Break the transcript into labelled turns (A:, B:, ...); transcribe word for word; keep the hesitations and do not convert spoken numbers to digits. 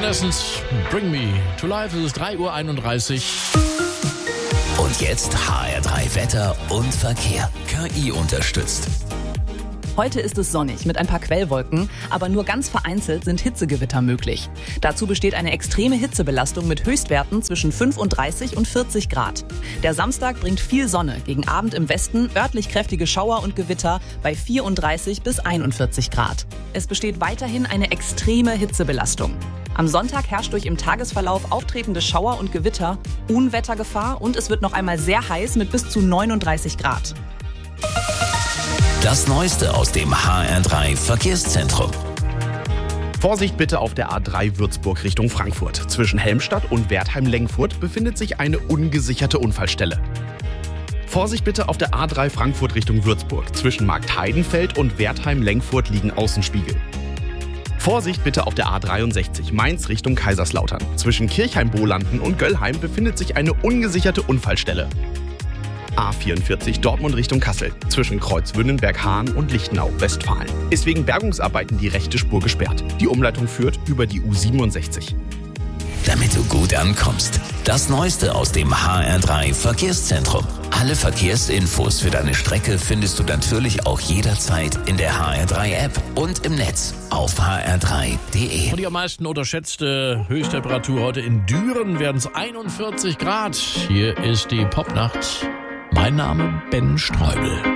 A: Evanescence, Bring Me to Life. Es ist drei Uhr einunddreißig.
B: Und jetzt H R drei Wetter und Verkehr. K I unterstützt.
C: Heute ist es sonnig mit ein paar Quellwolken, aber nur ganz vereinzelt sind Hitzegewitter möglich. Dazu besteht eine extreme Hitzebelastung mit Höchstwerten zwischen fünfunddreißig und vierzig Grad. Der Samstag bringt viel Sonne, gegen Abend im Westen örtlich kräftige Schauer und Gewitter bei vierunddreißig bis einundvierzig Grad. Es besteht weiterhin eine extreme Hitzebelastung. Am Sonntag herrscht durch im Tagesverlauf auftretende Schauer und Gewitter, Unwettergefahr und es wird noch einmal sehr heiß mit bis zu neununddreißig Grad.
B: Das Neueste aus dem H R drei Verkehrszentrum.
D: Vorsicht bitte auf der A drei Würzburg Richtung Frankfurt. Zwischen Helmstadt und Wertheim-Lengfurt befindet sich eine ungesicherte Unfallstelle. Vorsicht bitte auf der A drei Frankfurt Richtung Würzburg. Zwischen Marktheidenfeld und Wertheim-Lengfurt liegen Außenspiegel. Vorsicht bitte auf der A dreiundsechzig Mainz Richtung Kaiserslautern. Zwischen Kirchheim-Bolanden und Göllheim befindet sich eine ungesicherte Unfallstelle. A vierundvierzig Dortmund Richtung Kassel. Zwischen Kreuzwündenberg-Hahn und Lichtenau, Westfalen. Ist wegen Bergungsarbeiten die rechte Spur gesperrt. Die Umleitung führt über die U siebenundsechzig.
B: Damit du gut ankommst. Das Neueste aus dem H R drei Verkehrszentrum. Alle Verkehrsinfos für deine Strecke findest du natürlich auch jederzeit in der H R drei App und im Netz auf h r drei punkt d e.
A: Und die am meisten unterschätzte Höchsttemperatur heute in Düren werden es einundvierzig Grad. Hier ist die Popnacht. Mein Name Ben Streubel.